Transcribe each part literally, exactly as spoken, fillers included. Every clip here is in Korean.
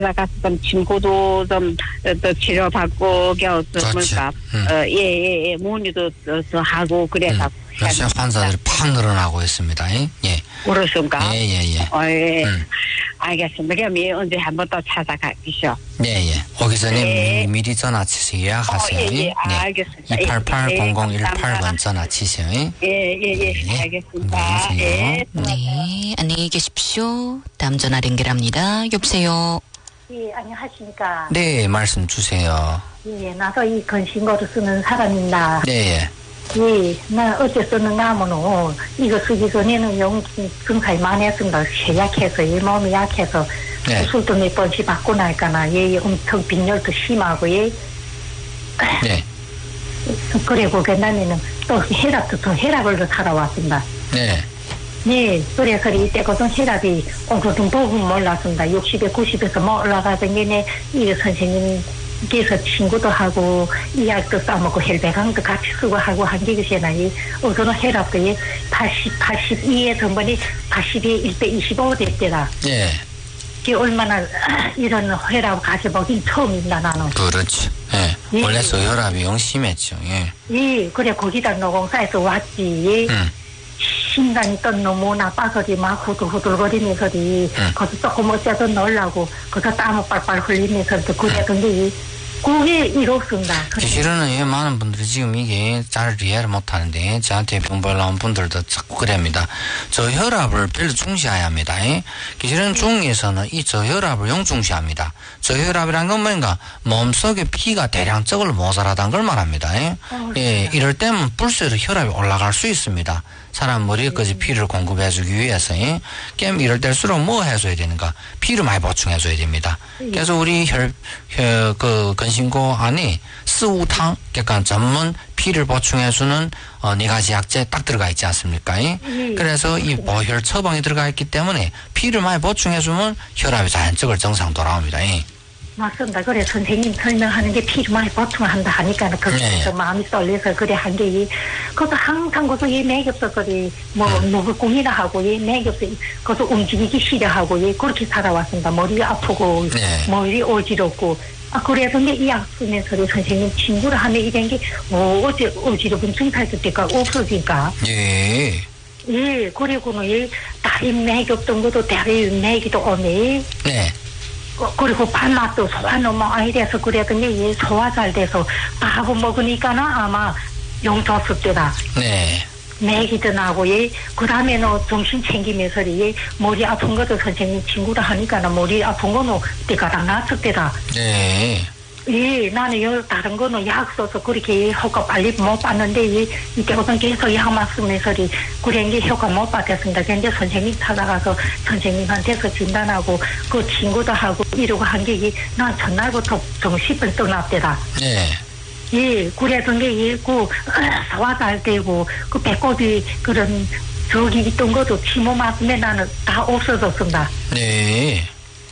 나갔던 친구도 좀 또 치료받고 겨우니까 어예예 문의도 하고 그래서 요새 환자들이 팍 늘어나고 있습니다. 예. 그렇습니까? 예예예. 예, 어, 예. 음. 알겠습니다. 그럼 언제 한번 더 찾아가시죠. 예예. 오기 전에 예. 미리 전화 치세요. 예약하세요. 어, 예, 예. 아, 알겠습니다. 이팔팔 예, 공공일팔 번 전화 치세요. 예예예. 예, 예. 알겠습니다. 예. 네, 안녕히 계십시오. 다음 전화 연결합니다. 여보세요. 예, 안녕하십니까. 네, 말씀 주세요. 예, 나도 이 건신고를 쓰는 사람입니다. 네. 예, 나 어째 쓰는가 하면은, 이거 쓰기 전에는 용, 증상이 많이 했습니다. 쇠약해서, 이 몸이 약해서, 네. 수술도 몇 번씩 받고 나니까나, 예, 엄청 빈혈도 심하고, 예. 네. 그리고 그 다음에는 또 혈압도 또 혈압을 더 살아왔습니다. 네. 네, 그래서 이때거든 혈압이 오르든 보고 몰랐습니다. 육십에 구십에서 뭐 올라가던 게, 이 선생님께서 친구도 하고, 이약도 싸먹고, 혈배강도 같이 쓰고 하고 한 게, 그시나, 이, 어서는 혈압도 팔십, 팔십이에 전번에 팔십이 일 대 이십오 됐대라. 예. 그게 얼마나, 이런 혈압 가셔보긴 처음입니다, 나는. 그렇지. 예. 예. 원래 소혈압이 영 심했죠. 예. 예, 그래, 거기다 노공사에서 왔지. 음. 심장이 또 너무 나빠서리 막 후들후들거리면서리 응. 거기서 조금 어쩌든 놀라고 거기서 땀을 빨빨 흘리면서도 그랬던 게 그게 이렇습니다. 실은 예, 많은 분들이 지금 이게 잘 이해를 못하는데 저한테 병벌 나온 분들도 자꾸 그럽니다. 저혈압을 별로 중시해야 합니다. 예? 실은 중에서는 이 저혈압을 영중시합니다. 저혈압이란 건 뭔가 몸속에 피가 대량적으로 모자라다는 걸 말합니다. 예? 어, 예, 이럴 때면 불세로 혈압이 올라갈 수 있습니다. 사람 머리에까지 피를 공급해주기 위해서, 예? 게임 이럴 때일수록 뭐 해줘야 되는가? 피를 많이 보충해줘야 됩니다. 그래서 우리 혈, 혈, 그, 건신고 안에 스우탕, 그러니까 전문 피를 보충해주는, 어, 네 가지 약재 딱 들어가 있지 않습니까? 예? 그래서 이 보혈 처방이 들어가 있기 때문에 피를 많이 보충해주면 혈압이 자연적으로 정상 돌아옵니다. 예? 맞습니다. 그래 선생님 설명하는 게 피를 많이 보충한다 하니까 그래서 네. 마음이 떨려서 그래 한 게 그것도 항상 그것도 이 맥엽서 그리 뭐 음. 누구 꿈이나 하고 이 맥엽서 그것도 움직이기 싫어하고 이 그렇게 살아왔습니다. 머리 아프고 네. 머리 어지럽고 아 그래서 이 약 쓰면서 선생님 친구를 하면 이런 게뭐 어제 어지럽은 증상 있을 때가 없어지니까 예. 예 그리고는 이 다리 맥였던 것도 다리 맥이도 오네. 네. 그리고 밥맛도 소화 너무 아이 돼서 그랬더니 소화 잘 돼서 밥을 먹으니까는 아마 용 좋을 때다. 네. 맥이도 나고 그 다음에는 정신 챙기면서 예, 머리 아픈 것도 선생님 친구라 하니까는 머리 아픈 거는 때가닥 났을 때다. 네. 예, 나는 요 다른 거는 약 써서 그렇게 효과 빨리 못 봤는데 이때부터 계속 약만 쓰면서 그런 게 효과 못 받았습니다. 근데 선생님 찾아가서 선생님한테서 진단하고 그 친구도 하고 이러고 한 게 난 전날부터 정신을 떠났대다. 네. 예, 그랬던 게 그 소화 잘 되고 그 배꼽이 그런 저기 있던 것도 침모 맞으면 나는 다 없어졌습니다. 네.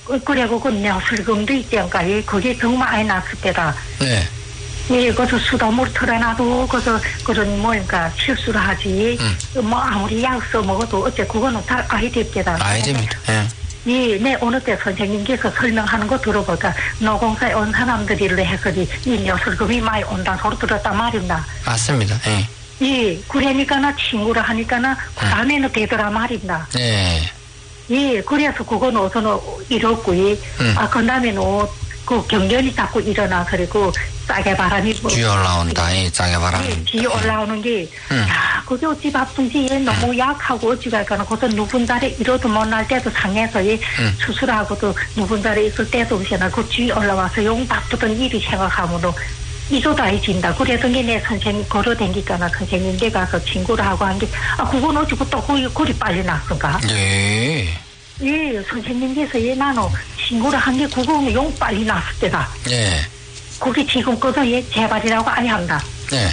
그리고 그 뇌슬금도 있지 않까? 예, 그게 정말 많이 났을 때다. 네. 예, 그래서 수돗물 털어놔도, 그래서 그런 뭐니까 실수를 하지. 음. 뭐 아무리 약 써먹어도 어째 그거는 다 아이 됩니다. 아이 됩니다. 예. 예, 내 어느 때 선생님께서 설명하는 거 들어보다 노공사에 온 사람들이 해서 이 뇌슬금이 많이 온다는 소리 들었단 말입니다. 맞습니다. 예. 예, 그러니까나 친구를 하니까나 그 다음에는 되더라 말입니다. 네. 예, 그래서 그거는 우선은 이렇고, 음. 아, 그 다음에는 그 경련이 자꾸 일어나, 그리고 싸게 바람이. 뭐, 쥐 올라온다, 이 싸게 바람. 예, 쥐 올라오는 게, 음. 야, 그게 어찌 바쁜지, 얘 너무 약하고 어찌 갈까나, 그것도 누군가에 이러도 못 날 때도 상해서, 예, 음. 수술하고도 누군가에 있을 때도 없잖아. 그 쥐 올라와서 용 바쁘던 일이 생각하면은, 이조도 아이진다. 그래서 내 선생님 걸어 댕기까나 선생님 내 가서 친구를 하고 한 게, 아, 그건 어찌고 또 그리, 그리 빨리 났을까? 네. 예, 선생님께서 얘 나는 친구를 한 게 그거 용 빨리 났을 때다. 네. 그게 지금 꺼서 얘 재발이라고 아예 한다. 네.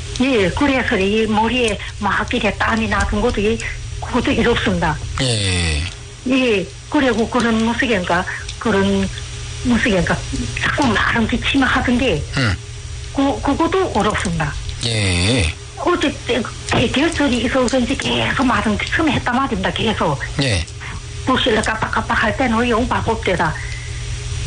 예, 그래서 이 머리에 막 이래 땀이 나던 것도 예, 그것도 이렇습니다. 예. 예, 그리고 그런 무슨 가 그런 무슨 가 자꾸 마른 기침을 하던 게, 음. 그, 그것도 어렵습니다. 예. 어제 대결절이 있어서인지 계속 마른 기침을 했단 말입니다. 계속. 네. 부실을 깜빡깜빡 할 때는 용 바쁠 때다.